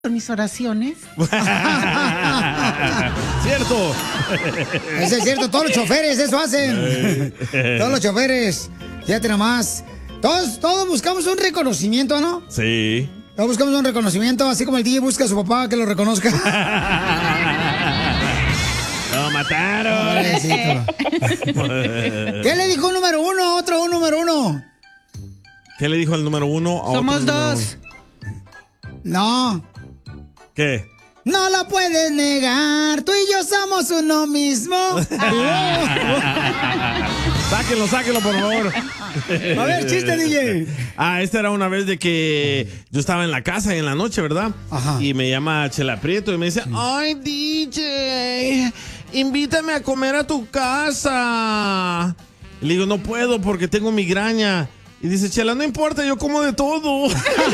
Con mis oraciones. Cierto. Eso es cierto, todos los choferes eso hacen. Todos los choferes. Fíjate nomás. Todos buscamos un reconocimiento, ¿no? Sí. Todos buscamos un reconocimiento, así como el DJ busca a su papá que lo reconozca. ¡Lo mataron! ¿Qué le dijo un número uno a otro número uno? ¿Qué le dijo el número uno a Somos otro dos. No. ¿Qué? No lo puedes negar, tú y yo somos uno mismo. Sáquenlo, por favor. A ver, chiste, DJ. Esta era una vez de que yo estaba en la casa en la noche, ¿verdad? Ajá. Y me llama Chela Prieto y me dice, ay, DJ, invítame a comer a tu casa. Y le digo, no puedo porque tengo migraña. Y dice, Chela, no importa, yo como de todo.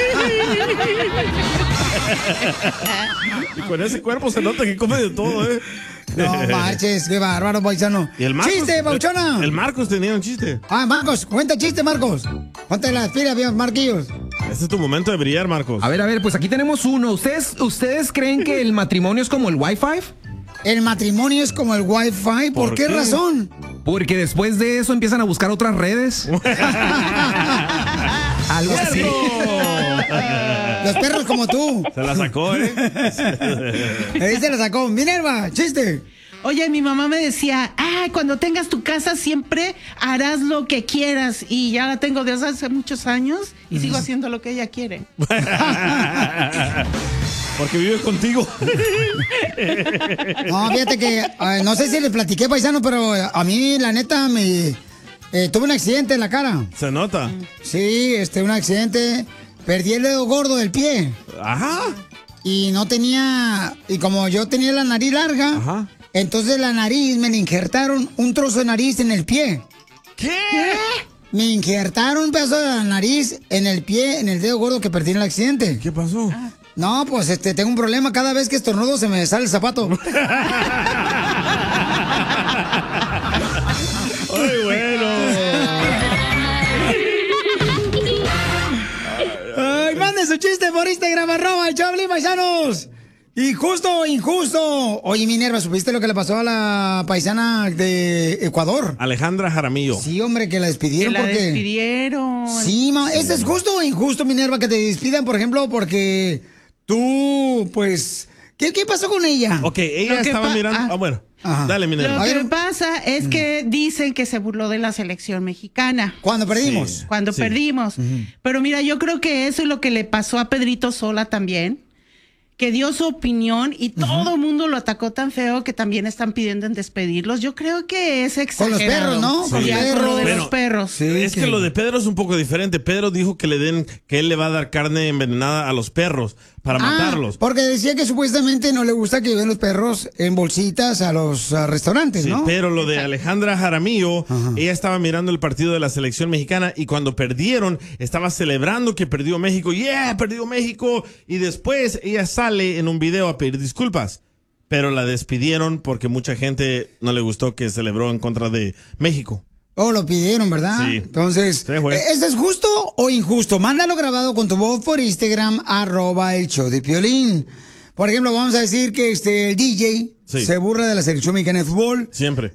Y con ese cuerpo se nota que come de todo, ¿eh? No marches, qué bárbaro, paisano. ¿Y el Marcos? ¡Chiste, Pauchona! El Marcos tenía un chiste. Marcos, cuenta chiste, Marcos. Ponte las pilas, bien, Marquillos. Este es tu momento de brillar, Marcos. A ver, pues aquí tenemos uno. ¿Ustedes creen que el matrimonio es como el Wi-Fi? ¿El matrimonio es como el Wi-Fi? ¿Por qué razón? Porque después de eso empiezan a buscar otras redes. Algo así. Los perros como tú. Se la sacó, ¿eh? Ahí se la sacó. Minerva, chiste. Oye, mi mamá me decía, cuando tengas tu casa siempre harás lo que quieras. Y ya la tengo desde hace muchos años y sigo haciendo lo que ella quiere. Porque vive contigo. No, fíjate que, no sé si les platiqué, paisano, pero a mí, la neta, tuve un accidente en la cara. ¿Se nota? Sí, un accidente. Perdí el dedo gordo del pie. Ajá. Y no tenía, y como yo tenía la nariz larga, ajá, entonces la nariz, me le injertaron un trozo de nariz en el pie. ¿Qué? Me injertaron un pedazo de la nariz en el pie, en el dedo gordo que perdí en el accidente. ¿Qué pasó? No, pues tengo un problema. Cada vez que estornudo se me sale el zapato. ¡Ay, bueno! ¡Ay, mande su chiste por Instagram, @el paisanos! Injusto, injusto. Oye, Minerva, ¿supiste lo que le pasó a la paisana de Ecuador? Alejandra Jaramillo. Sí, hombre, que la despidieron Que la porque... despidieron. Sí, ¿eso es justo o injusto, Minerva, que te despidan, por ejemplo, porque tú, pues... ¿Qué pasó con ella? Ok, ella estaba mirando... bueno, ajá, dale, Minerva. Lo que pasa es que dicen que se burló de la selección mexicana. ¿Cuándo perdimos? Sí. Cuando perdimos. Pero mira, yo creo que eso es lo que le pasó a Pedrito Sola también, que dio su opinión y todo el mundo lo atacó tan feo que también están pidiendo en despedirlos. Yo creo que es exagerado. Con los perros, ¿no? Sí. Con los perros. Con lo de Bueno, los perros. Sí, es que lo de Pedro es un poco diferente. Pedro dijo que él le va a dar carne envenenada a los perros para matarlos. Porque decía que supuestamente no le gusta que lleven los perros en bolsitas a los restaurantes, Sí, ¿no? pero lo de Alejandra Jaramillo, ella estaba mirando el partido de la selección mexicana y cuando perdieron, estaba celebrando que perdió México. ¡Yeah! ¡Perdió México! Y después ella sale en un video a pedir disculpas. Pero la despidieron porque mucha gente no le gustó que celebró en contra de México. Oh, lo pidieron, ¿verdad? Sí. Entonces, Sí, güey. ¿eso es justo o injusto? Mándalo grabado con tu voz por Instagram, @el show de Piolín. Por ejemplo, vamos a decir que el DJ se burla de la selección mexicana de fútbol. Siempre.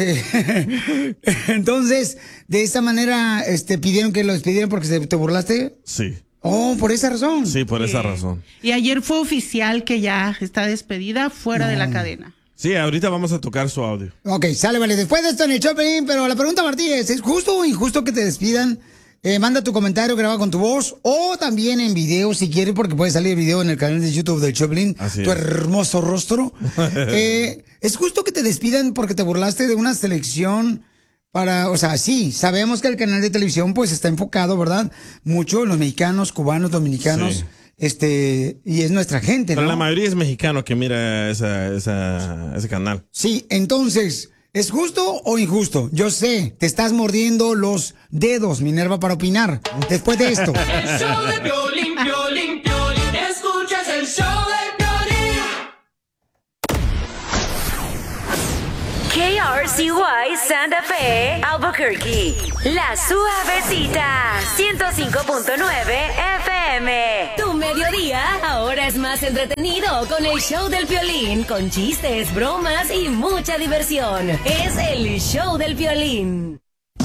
Entonces, de esta manera, pidieron que lo despidieran porque te burlaste. Sí. Oh, por esa razón. Sí, por esa razón. Y ayer fue oficial que ya está despedida fuera de la cadena. Sí, ahorita vamos a tocar su audio. Ok, sale, vale. Después de esto en el Choplin, pero la pregunta, Martí, ¿es justo o injusto que te despidan? Manda tu comentario grabado con tu voz o también en video si quieres, porque puede salir video en el canal de YouTube del Choplin. Así tu es. hermoso rostro. ¿Es justo que te despidan porque te burlaste de una selección? O sea, sí, sabemos que el canal de televisión pues está enfocado, ¿verdad? Mucho en los mexicanos, cubanos, dominicanos. Sí. Y es nuestra gente, ¿no? Pero la mayoría es mexicano que mira ese canal. Sí, entonces, ¿es justo o injusto? Yo sé, te estás mordiendo los dedos, Minerva, para opinar. Después de esto. El show de Piolín, Piolín, Piolín. Escuchas el show de Piolín. KRCY Santa Fe, Albuquerque. La Suavecita, 105.9 FM. Tu mediodía ahora es más entretenido con el show del Piolín, con chistes, bromas y mucha diversión. Es el show del Piolín.